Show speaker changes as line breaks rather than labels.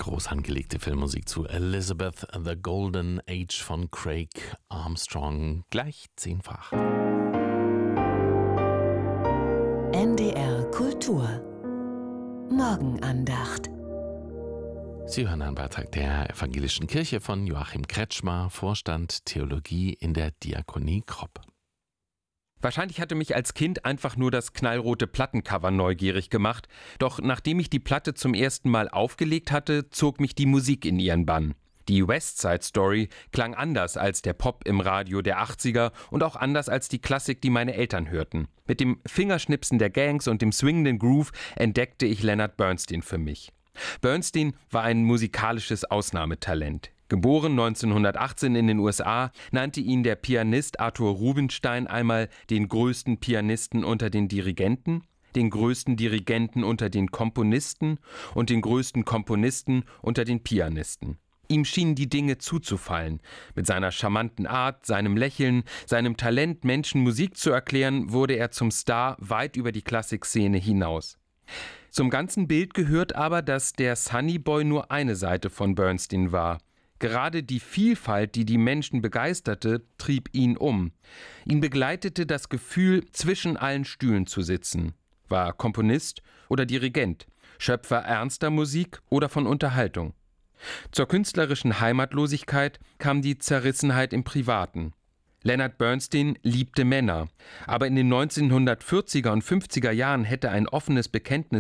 groß angelegte Filmmusik zu Elizabeth The Golden Age von Craig Armstrong. Gleich 10-fach.
NDR Kultur Morgenandacht.
Sie hören einen Beitrag der Evangelischen Kirche von Joachim Kretschmer, Vorstand Theologie in der Diakonie Kropp.
Wahrscheinlich hatte mich als Kind einfach nur das knallrote Plattencover neugierig gemacht, doch nachdem ich die Platte zum ersten Mal aufgelegt hatte, zog mich die Musik in ihren Bann. Die West Side Story klang anders als der Pop im Radio der 80er und auch anders als die Klassik, die meine Eltern hörten. Mit dem Fingerschnipsen der Gangs und dem swingenden Groove entdeckte ich Leonard Bernstein für mich. Bernstein war ein musikalisches Ausnahmetalent. Geboren 1918 in den USA, nannte ihn der Pianist Arthur Rubinstein einmal den größten Pianisten unter den Dirigenten, den größten Dirigenten unter den Komponisten und den größten Komponisten unter den Pianisten. Ihm schienen die Dinge zuzufallen. Mit seiner charmanten Art, seinem Lächeln, seinem Talent, Menschen Musik zu erklären, wurde er zum Star weit über die Klassikszene hinaus. Zum ganzen Bild gehört aber, dass der Sunny Boy nur eine Seite von Bernstein war. Gerade die Vielfalt, die die Menschen begeisterte, trieb ihn um. Ihn begleitete das Gefühl, zwischen allen Stühlen zu sitzen. War Komponist oder Dirigent, Schöpfer ernster Musik oder von Unterhaltung. Zur künstlerischen Heimatlosigkeit kam die Zerrissenheit im Privaten. Leonard Bernstein liebte Männer, aber in den 1940er und 50er Jahren hätte ein offenes Bekenntnis